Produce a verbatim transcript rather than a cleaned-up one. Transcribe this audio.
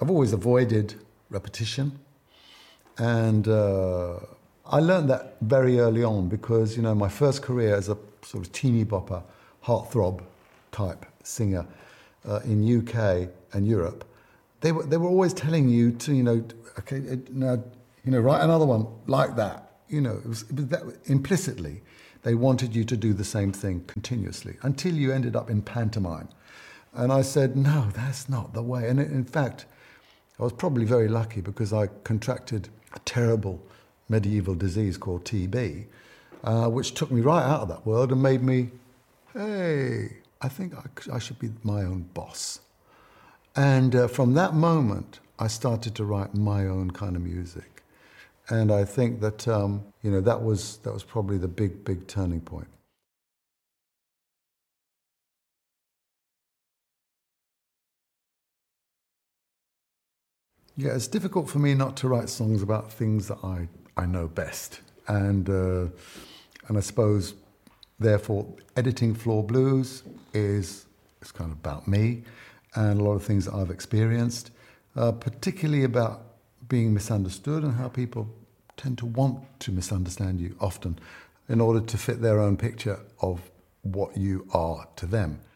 I've always avoided repetition. And uh, I learned that very early on because, you know, my first career as a sort of teeny bopper, heartthrob type singer uh, in U K and Europe, they were they were always telling you to, you know, okay, now, you know, write another one like that. You know, it was, it was that implicitly, they wanted you to do the same thing continuously until you ended up in pantomime. And I said, no, that's not the way. And in fact, I was probably very lucky because I contracted a terrible medieval disease called T B, uh, which took me right out of that world and made me, hey, I think I, I should be my own boss. And uh, from that moment, I started to write my own kind of music. And I think that, um, you know, that was, that was probably the big, big turning point. Yeah, it's difficult for me not to write songs about things that I, I know best. And, uh, and I suppose, therefore, editing Floor Blues is, is kind of about me and a lot of things that I've experienced, uh, particularly about being misunderstood and how people tend to want to misunderstand you often in order to fit their own picture of what you are to them.